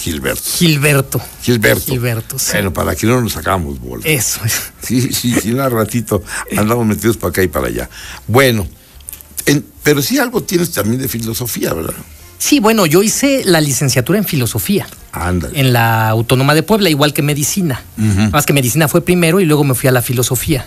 Gilberto. Gilberto, sí. Bueno, para que no nos sacamos bolas. Eso. Sí, un ratito andamos metidos para acá y para allá. Bueno, pero sí algo tienes también de filosofía, ¿verdad? Sí, bueno, yo hice la licenciatura en filosofía. Ándale. En la Autónoma de Puebla, igual que medicina. Más que medicina fue primero y luego me fui a la filosofía.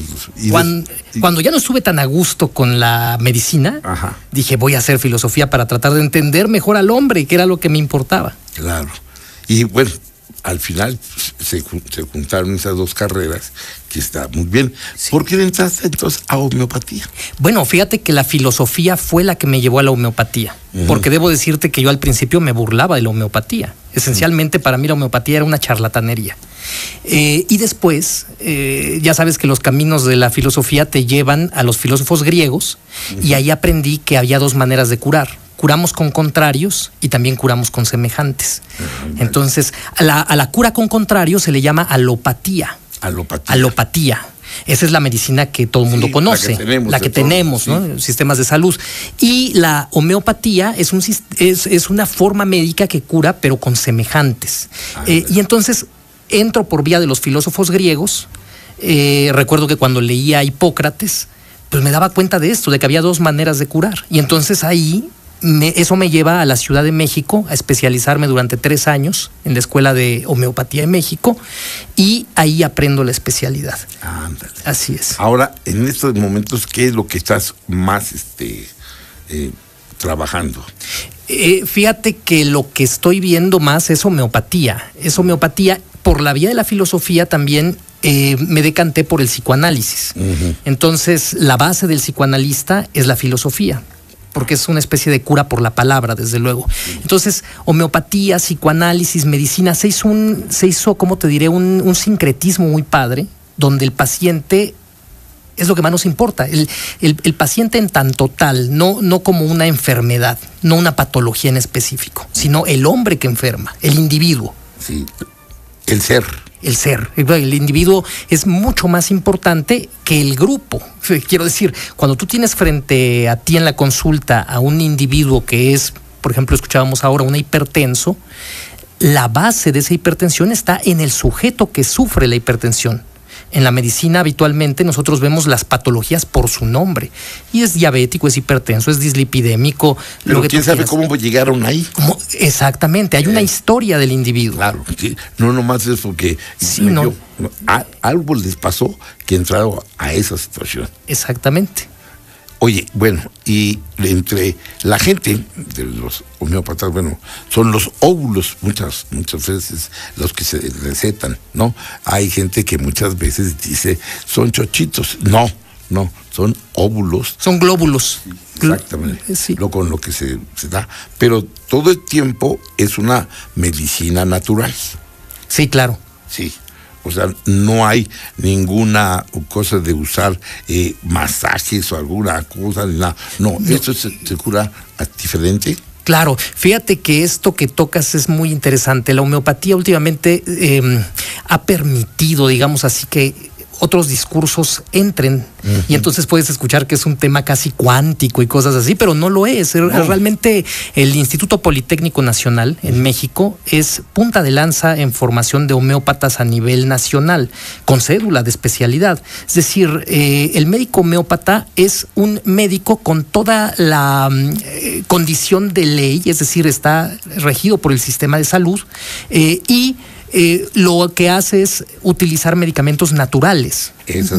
Cuando ya no estuve tan a gusto con la medicina, dije, voy a hacer filosofía para tratar de entender mejor al hombre, que era lo que me importaba. Claro. Y bueno, al final se juntaron esas dos carreras, que está muy bien. Sí. ¿Por qué entraste entonces a homeopatía? Bueno, fíjate que la filosofía fue la que me llevó a la homeopatía, porque debo decirte que yo al principio me burlaba de la homeopatía. Esencialmente para mí la homeopatía era una charlatanería. Y después, ya sabes que los caminos de la filosofía te llevan a los filósofos griegos, y ahí aprendí que había dos maneras de curar. Curamos con contrarios y también curamos con semejantes. Entonces, a la cura con contrarios se le llama alopatía. Alopatía. Esa es la medicina que todo el mundo conoce, la que tenemos, ¿no? Sistemas de salud. Y la homeopatía es una forma médica que cura, pero con semejantes. Y entonces entro por vía de los filósofos griegos. Recuerdo que cuando leía a Hipócrates, pues me daba cuenta de esto, de que había dos maneras de curar. Y entonces ahí eso me lleva a la Ciudad de México a especializarme durante 3 años en la Escuela de Homeopatía de México, y ahí aprendo la especialidad. Ándale. Así es. Ahora, en estos momentos, ¿qué es lo que estás más trabajando? Fíjate que lo que estoy viendo más es homeopatía. Por la vía de la filosofía también. Me decanté por el psicoanálisis. Entonces, la base del psicoanalista es la filosofía, porque es una especie de cura por la palabra, desde luego. Entonces, homeopatía, psicoanálisis, medicina, se hizo, ¿cómo te diré? Un sincretismo muy padre, donde el paciente es lo que más nos importa. El paciente en tanto tal, no como una enfermedad, no una patología en específico, sino el hombre que enferma, el individuo. Sí, el ser. El individuo es mucho más importante que el grupo. Quiero decir, cuando tú tienes frente a ti en la consulta a un individuo que es, por ejemplo, escuchábamos ahora, un hipertenso, la base de esa hipertensión está en el sujeto que sufre la hipertensión. En la medicina habitualmente nosotros vemos las patologías por su nombre. Y es diabético, es hipertenso, es dislipidémico. Pero quién sabe cómo llegaron ahí. Exactamente, hay una historia del individuo. Claro, sí. No nomás es porque algo les pasó que entraron a esa situación. Exactamente. Oye, bueno, y entre la gente de los homeópatas, bueno, son los óvulos muchas veces los que se recetan, ¿no? Hay gente que muchas veces dice, son chochitos. No, son óvulos. Son glóbulos. Exactamente, sí. Con lo que se da. Pero todo el tiempo es una medicina natural. Sí, claro. Sí. O sea, no hay ninguna cosa de usar masajes o alguna cosa, ni nada. No, esto se cura diferente. Claro, fíjate que esto que tocas es muy interesante. La homeopatía últimamente ha permitido, digamos así, que otros discursos entren, y entonces puedes escuchar que es un tema casi cuántico y cosas así, pero no lo es. Realmente el Instituto Politécnico Nacional en México es punta de lanza en formación de homeópatas a nivel nacional, con cédula de especialidad. Es decir, el médico homeópata es un médico con toda la condición de ley, es decir, está regido por el sistema de salud, y lo que hace es utilizar medicamentos naturales.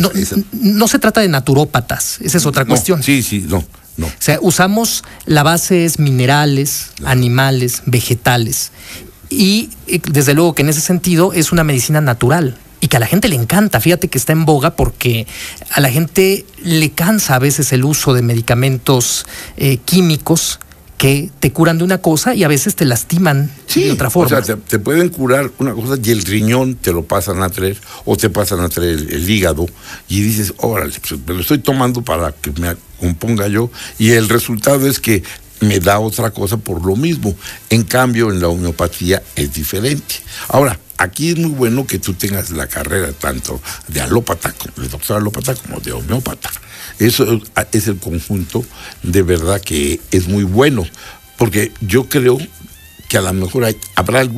No se trata de naturópatas, esa es otra cuestión. No. O sea, usamos, la base es minerales, animales, vegetales. Y desde luego que en ese sentido es una medicina natural y que a la gente le encanta. Fíjate que está en boga porque a la gente le cansa a veces el uso de medicamentos químicos que te curan de una cosa y a veces te lastiman de otra forma. O sea, te pueden curar una cosa y el riñón te lo pasan a traer, o te pasan a traer el hígado, y dices, órale, pues me lo estoy tomando para que me componga yo, y el resultado es que me da otra cosa por lo mismo. En cambio, en la homeopatía es diferente. Ahora, aquí es muy bueno que tú tengas la carrera tanto de alópata, de doctor alópata, como de homeópata. Eso es el conjunto de verdad que es muy bueno, porque yo creo que a lo mejor habrá algún